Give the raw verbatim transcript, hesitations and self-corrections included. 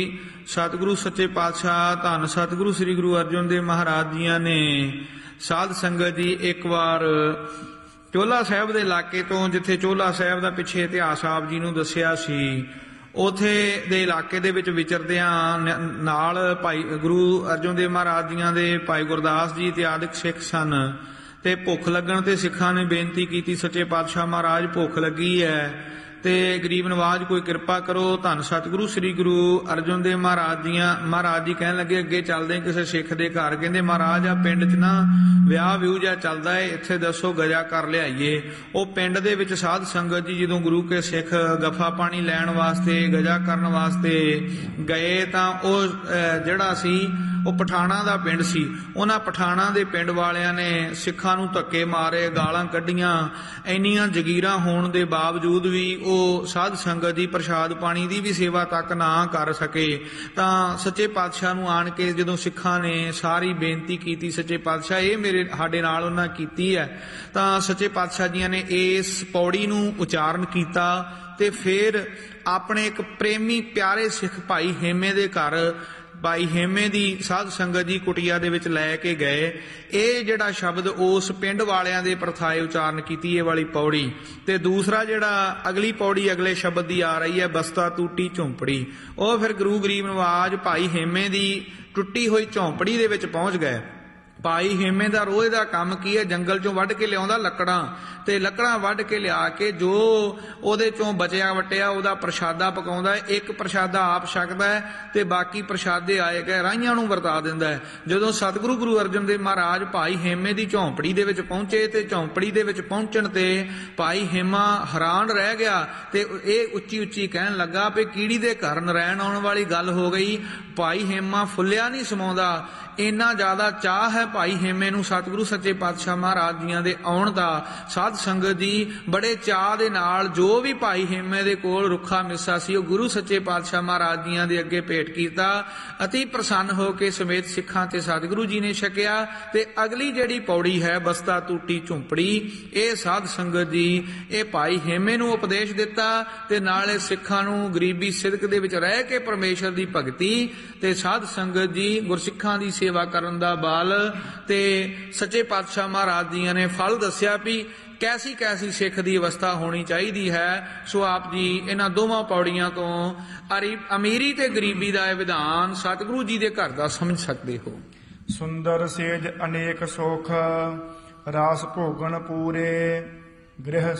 सतगुरु सच्चे पातशाह धन सतगुरु श्री गुरु अर्जन देव महाराज जी ने साध संगत जी एक बार चोला साहब के इलाके तो जिथे चोला साहब का पिछे इतिहास आप जी नूं दस्सिया सी उथे दे इलाके दे विच विचरदियां नाल भाई गुरु अर्जन देव महाराज जी दे भाई गुरदास जी इत्यादि सिख सन ते भुख लगन ते सिखां ने बेनती की सच्चे पातशाह महाराज भुख लगी है ते गरीब नवाज कोई कृपा करो। धन सतगुरु श्री गुरु अर्जन देव महाराज जी महाराज जी कहन लगे अगे चलदे किसी सिख दे घर कहंदे महाराज आ पिंड च ना विआह विहू जिहा चलदा है इत्थे दसो गजा कर लियाईए। वो पिंड दे विच साध संगत जी जदों गुरु के सिख गफा पानी लैण वास्ते गजा करन वास्ते गए तां ओह जिहड़ा सी ਉਹ ਪਠਾਣਾ ਦਾ ਪਿੰਡ ਸੀ। ਉਹਨਾਂ ਪਠਾਣਾ ਦੇ ਪਿੰਡ ਵਾਲਿਆਂ ਨੇ ਸਿੱਖਾਂ ਨੂੰ ਧੱਕੇ ਮਾਰੇ ਗਾਲਾਂ ਕੱਢੀਆਂ। ਇੰਨੀਆਂ ਜਗੀਰਾਂ ਹੋਣ ਦੇ ਬਾਵਜੂਦ ਵੀ ਉਹ ਸਾਧ ਸੰਗਤ ਦੀ ਪ੍ਰਸ਼ਾਦ ਪਾਣੀ ਦੀ ਵੀ ਸੇਵਾ ਤੱਕ ਨਾ ਕਰ ਸਕੇ। ਤਾਂ ਸੱਚੇ ਪਾਤਸ਼ਾਹ ਨੂੰ ਆਣ ਕੇ ਜਦੋਂ ਸਿੱਖਾਂ ਨੇ ਸਾਰੀ ਬੇਨਤੀ ਕੀਤੀ ਸੱਚੇ ਪਾਤਸ਼ਾਹ ਇਹ ਮੇਰੇ ਸਾਡੇ ਨਾਲ ਉਹਨਾਂ ਕੀਤੀ ਹੈ ਤਾਂ ਸੱਚੇ ਪਾਤਸ਼ਾਹ ਜੀਆਂ ਨੇ ਇਸ ਪੌੜੀ ਨੂੰ ਉਚਾਰਨ ਕੀਤਾ ਤੇ ਫਿਰ ਆਪਣੇ ਇੱਕ ਪ੍ਰੇਮੀ ਪਿਆਰੇ ਸਿੱਖ ਭਾਈ ਹੇਮੇ ਦੇ ਘਰ भाई हेमे दी साध संगत जी कुटिया दे विच लै के गए। ये जिहड़ा शब्द उस पिंड वालियां दे प्रथाए उचारण कीती ये वाली पौड़ी ते दूसरा जिहड़ा अगली पौड़ी अगले शब्द दी आ रही है बस्ता टूटी झोंपड़ी। वो फिर गुरु गरीब नवाज भाई हेमे दी टुट्टी हुई झोंपड़ी दे विच पहुंच गए। भाई हेमे दा रोज़ दा काम की है जंगल चों वढ़ के लियाउंदा लकड़ां ते लकड़ां वढ़ के लिया के जो ਉਹਦੇ ਚੋਂ ਬਚਿਆ ਵਟਿਆ ਉਹਦਾ ਪ੍ਰਸ਼ਾਦਾ ਪਕਾਉਂਦਾ ਹੈ। ਇੱਕ ਪ੍ਰਸ਼ਾਦਾ ਆਪ ਛਕਦਾ ਹੈ ਤੇ ਬਾਕੀ ਪ੍ਰਸ਼ਾਦੇ ਆਏ ਗਏ ਰਾਹੀਆਂ ਨੂੰ ਵਰਤਾ ਦਿੰਦਾ ਹੈ। ਜਦੋਂ ਸਤਿਗੁਰੂ ਗੁਰੂ ਅਰਜਨ ਦੇਵ ਮਹਾਰਾਜ ਭਾਈ ਹੇਮੇ ਦੀ ਝੌਂਪੜੀ ਦੇ ਵਿੱਚ ਪਹੁੰਚੇ ਤੇ ਝੌਂਪੜੀ ਦੇ ਵਿੱਚ ਪਹੁੰਚਣ ਤੇ ਭਾਈ ਹੇਮਾ ਹੈਰਾਨ ਰਹਿ ਗਿਆ ਤੇ ਇਹ ਉੱਚੀ ਉੱਚੀ ਕਹਿਣ ਲੱਗਾ ਵੀ ਕੀੜੀ ਦੇ ਘਰ ਨਰੈਣ ਆਉਣ ਵਾਲੀ ਗੱਲ ਹੋ ਗਈ। ਭਾਈ ਹੇਮਾ ਫੁੱਲਿਆ ਨਹੀਂ ਸਮਾਉਂਦਾ ਇੰਨਾ ਜ਼ਿਆਦਾ ਚਾਹ ਹੈ ਭਾਈ ਹੇਮੇ ਨੂੰ ਸਤਿਗੁਰੂ ਸੱਚੇ ਪਾਤਸ਼ਾਹ ਮਹਾਰਾਜ ਜੀਆਂ ਦੇ ਆਉਣ ਦਾ। ਸਾਧ ਸੰਗਤ ਜੀ ਬੜੇ ਚਾਹ ਦੇ ਨਾਲ ਜੋ ਵੀ ਭਾਈ ਹੇਮੇ ਦੇ ਕੋਲ ਰੁੱਖਾ ਮਿੱਸਾ ਸੀ ਉਹ ਗੁਰੂ ਸੱਚੇ ਪਾਤਸ਼ਾਹ ਮਹਾਰਾਜ ਜੀਆਂ ਦੇ ਅੱਗੇ ਭੇਟ ਕੀਤਾ। ਅਤੀ ਪ੍ਰਸੰਨ ਹੋ ਕੇ ਸਮੇਤ ਸਿੱਖਾਂ ਤੇ ਸਤਿਗੁਰੂ ਜੀ ਨੇ ਛਕਿਆ। ਤੇ ਅਗਲੀ ਜਿਹੜੀ ਪੌੜੀ ਹੈ ਬਸਤਾ ਟੂਟੀ ਝੁੰਪੜੀ ਇਹ ਸਾਧ ਸੰਗਤ ਜੀ ਇਹ ਭਾਈ ਹੇਮੇ ਨੂੰ ਉਪਦੇਸ਼ ਦਿੱਤਾ ਤੇ ਨਾਲੇ ਸਿੱਖਾਂ ਨੂੰ ਗਰੀਬੀ ਸਿਦਕ ਦੇ ਵਿੱਚ ਰਹਿ ਕੇ ਪਰਮੇਸ਼ਰ ਦੀ ਭਗਤੀ ਤੇ ਸਾਧ ਸੰਗਤ ਜੀ ਗੁਰਸਿੱਖਾਂ ਦੀ ਸੇਵਾ ਕਰਨ ਦਾ ਬਲ ਤੇ ਸੱਚੇ ਪਾਤਸ਼ਾਹ ਮਹਾਰਾਜ ਜੀਆਂ ਨੇ ਫਲ ਦੱਸਿਆ ਵੀ कैसी कैसी सिख की अवस्था होनी चाहिए है। सो आप जी इन्हां दोवां पौड़ियां तो अमीरी ते गरीबी का विधान सतगुरु जी के घर का समझ सकते हो। सुंदर सेज अनेक सुख रास भोगन पूरे गृह